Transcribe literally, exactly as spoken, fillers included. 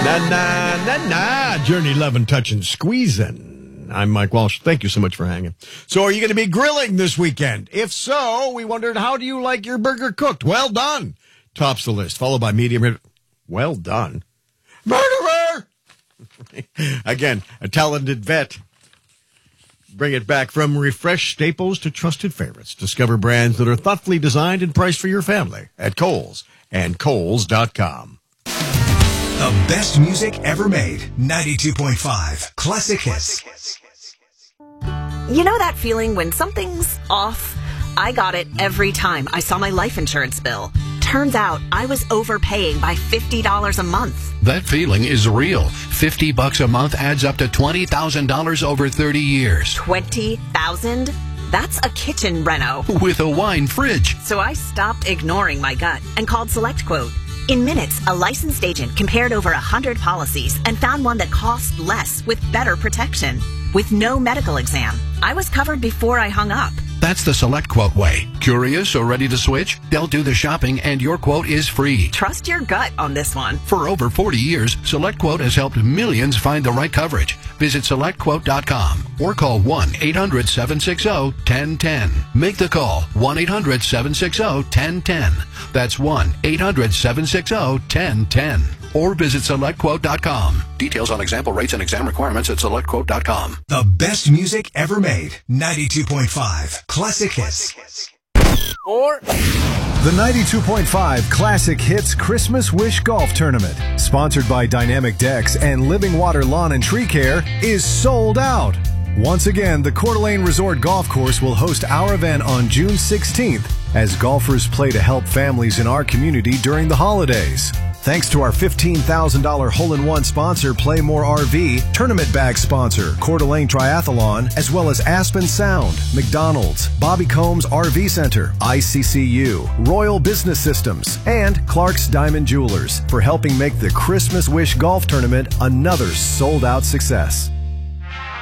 Na, na, na, na. Journey, loving, touching, squeezing. I'm Mike Walsh. Thank you so much for hanging. So are you going to be grilling this weekend? If so, we wondered, how do you like your burger cooked? Well done. Tops the list, followed by medium. Well done. Murderer! Again, a talented vet. Bring it back from refreshed staples to trusted favorites. Discover brands that are thoughtfully designed and priced for your family at Kohl's and Kohl's dot com. The best music ever made. ninety-two point five Classic Hits. You know that feeling when something's off? I got it every time I saw my life insurance bill. Turns out I was overpaying by fifty dollars a month. That feeling is real. fifty bucks a month adds up to twenty thousand dollars over thirty years. twenty thousand dollars? That's a kitchen reno. With a wine fridge. So I stopped ignoring my gut and called SelectQuote. In minutes, a licensed agent compared over one hundred policies and found one that cost less with better protection. With no medical exam, I was covered before I hung up. That's the SelectQuote way. Curious or ready to switch? They'll do the shopping and your quote is free. Trust your gut on this one. For over forty years, SelectQuote has helped millions find the right coverage. Visit select quote dot com or call one eight hundred seven six zero one zero one zero. Make the call, one eight hundred seven six zero one zero one zero. That's one eight hundred seven six zero one zero one zero. Or visit select quote dot com. Details on example rates and exam requirements at select quote dot com. The best music ever made. ninety-two point five Classic Hits. Or the ninety-two point five Classic Hits Christmas Wish Golf Tournament, sponsored by Dynamic Decks and Living Water Lawn and Tree Care, is sold out. Once again, the Coeur d'Alene Resort Golf Course will host our event on June sixteenth as golfers play to help families in our community during the holidays. Thanks to our fifteen thousand dollars hole-in-one sponsor, Play More R V, tournament bag sponsor, Coeur d'Alene Triathlon, as well as Aspen Sound, McDonald's, Bobby Combs R V Center, I C C U, Royal Business Systems, and Clark's Diamond Jewelers for helping make the Christmas Wish Golf Tournament another sold-out success.